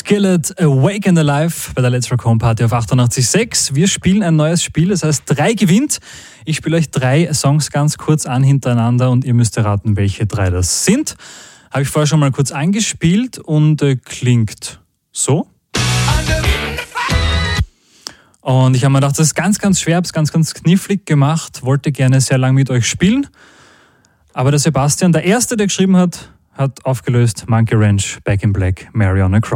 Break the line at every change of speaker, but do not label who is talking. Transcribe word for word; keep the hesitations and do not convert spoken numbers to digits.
Skillet, Awake and Alive bei der Let's Rock Home Party auf achtundachtzig Komma sechs. Wir spielen ein neues Spiel, das heißt drei gewinnt. Ich spiele euch drei Songs ganz kurz an hintereinander und ihr müsst erraten, welche drei das sind. Habe ich vorher schon mal kurz eingespielt und äh, klingt so. Und ich habe mir gedacht, das ist ganz, ganz schwer, habe es ganz, ganz knifflig gemacht, wollte gerne sehr lange mit euch spielen. Aber der Sebastian, der Erste, der geschrieben hat, hat aufgelöst Monkey Ranch, Back in Black, Mariana Cross.